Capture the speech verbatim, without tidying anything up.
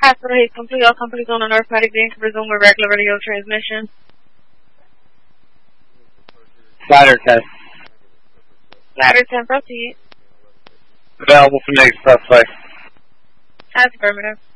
Hospital Hayes complete. All companies on the North Medic being to resume with regular radio transmission. Ladder ten. Ladder ten, proceed. Available for next suspect. That's affirmative.